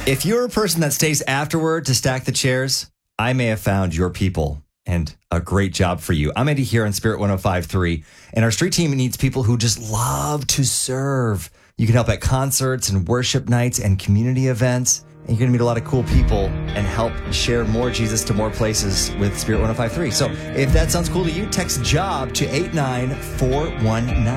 If you're a person that stays afterward to stack the chairs, I may have found your people and a great job for you. I'm Andy here on Spirit 105.3, and our street team needs people who just love to serve. You can help at concerts and worship nights and community events, and you're going to meet a lot of cool people and help share more Jesus to more places with Spirit 105.3. So if that sounds cool to you, text JOB to 89419.